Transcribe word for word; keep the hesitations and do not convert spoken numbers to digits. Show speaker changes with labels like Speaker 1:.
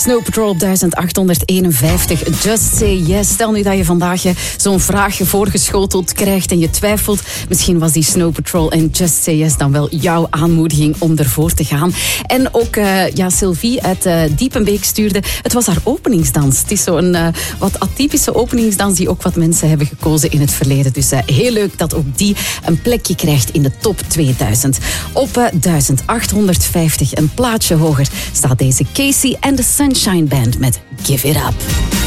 Speaker 1: Snow Patrol op duizendachthonderdeenenvijftig. Just say yes. Stel nu dat je vandaag zo'n vraagje voorgeschoteld krijgt en je twijfelt. Misschien was die Snow Patrol en Just say yes dan wel jouw aanmoediging om ervoor te gaan. En ook uh, ja, Sylvie uit uh, Diepenbeek stuurde. Het was haar openingsdans. Het is zo'n uh, wat atypische openingsdans die ook wat mensen hebben gekozen in het verleden. Dus uh, heel leuk dat ook die een plekje krijgt in de top tweeduizend. Op uh, duizend achthonderdvijftig, een plaatsje hoger, staat deze Casey and the Sunshine Band met Give It Up.